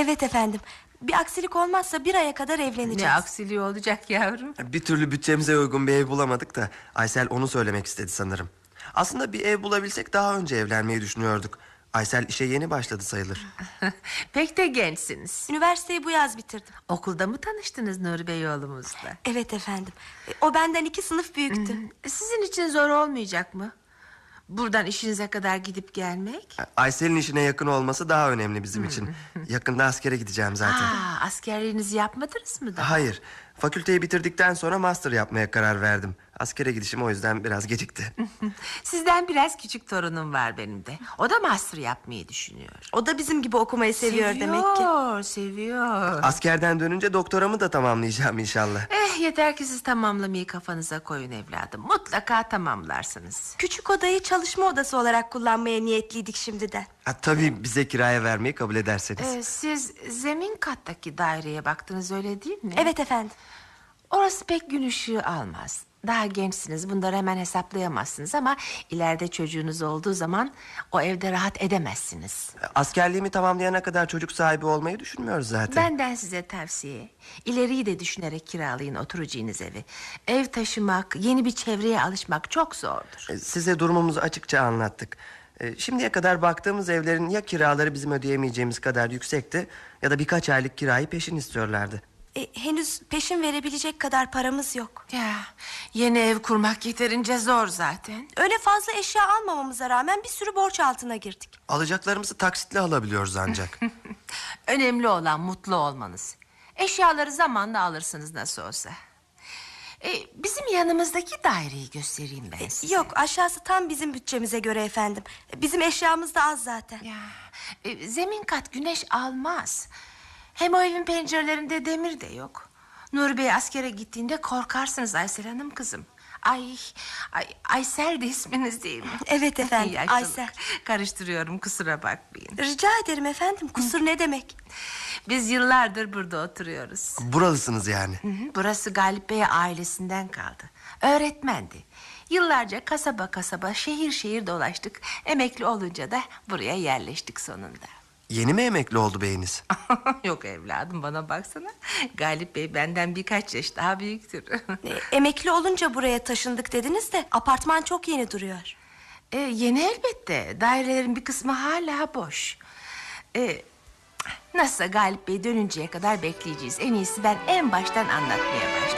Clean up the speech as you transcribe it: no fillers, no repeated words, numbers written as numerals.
Evet efendim. Bir aksilik olmazsa 1 aya kadar evleneceğiz. Ne aksiliği olacak yavrum? Bir türlü bütçemize uygun bir ev bulamadık da Aysel onu söylemek istedi sanırım. Aslında bir ev bulabilsek daha önce evlenmeyi düşünüyorduk. Aysel işe yeni başladı sayılır. Pek de gençsiniz. Üniversiteyi bu yaz bitirdim. Okulda mı tanıştınız Nuri Bey oğlumuzla? Evet efendim. O benden 2 sınıf büyüktü. Sizin için zor olmayacak mı? Buradan işinize kadar gidip gelmek? Aysel'in işine yakın olması daha önemli bizim için. Yakında askere gideceğim zaten. Askerliğinizi yapmadınız mı daha? Hayır. Fakülteyi bitirdikten sonra master yapmaya karar verdim. Askere gidişim o yüzden biraz gecikti. Sizden biraz küçük torunum var benim de. O da master yapmayı düşünüyor. O da bizim gibi okumayı seviyor demek ki. Seviyor. Askerden dönünce doktoramı da tamamlayacağım inşallah. Yeter ki siz tamamlamayı kafanıza koyun evladım. Mutlaka tamamlarsınız. Küçük odayı çalışma odası olarak kullanmaya niyetliydik şimdiden. Tabii bize kiraya vermeyi kabul ederseniz. Siz zemin kattaki daireye baktınız öyle değil mi? Evet efendim. Orası pek gün ışığı almaz. Daha gençsiniz, bunları hemen hesaplayamazsınız ama ileride çocuğunuz olduğu zaman o evde rahat edemezsiniz. Askerliğimi tamamlayana kadar çocuk sahibi olmayı düşünmüyoruz zaten. Benden size tavsiye, ileriyi de düşünerek kiralayın oturacağınız evi. Ev taşımak, yeni bir çevreye alışmak çok zordur. Size durumumuzu açıkça anlattık. Şimdiye kadar baktığımız evlerin ya kiraları bizim ödeyemeyeceğimiz kadar yüksekti, ya da birkaç aylık kirayı peşin istiyorlardı. Henüz peşin verebilecek kadar paramız yok. Ya, yeni ev kurmak yeterince zor zaten. Öyle fazla eşya almamamıza rağmen bir sürü borç altına girdik. Alacaklarımızı taksitle alabiliyoruz ancak. Önemli olan mutlu olmanız. Eşyaları zamanla alırsınız nasıl olsa. Bizim yanımızdaki daireyi göstereyim ben size. Yok, aşağısı tam bizim bütçemize göre efendim. Bizim eşyamız da az zaten. Zemin kat güneş almaz. Hem o evin pencerelerinde demir de yok. Nuri Bey askere gittiğinde korkarsınız Aysel Hanım kızım. Aysel de isminiz değil mi? Evet efendim, Yaşlılık. Aysel. Karıştırıyorum, kusura bakmayın. Rica ederim efendim, kusur ne demek? Biz yıllardır burada oturuyoruz. Buralısınız yani. Burası Galip Bey ailesinden kaldı. Öğretmendi. Yıllarca kasaba kasaba, şehir şehir dolaştık. Emekli olunca da buraya yerleştik sonunda. Yeni mi emekli oldu beyiniz? Yok evladım, bana baksana. Galip Bey benden birkaç yaş daha büyüktür. Emekli olunca buraya taşındık dediniz de apartman çok yeni duruyor. Yeni elbette. Dairelerin bir kısmı hala boş. Nasılsa Galip Bey dönünceye kadar bekleyeceğiz. En iyisi ben en baştan anlatmaya başlayayım.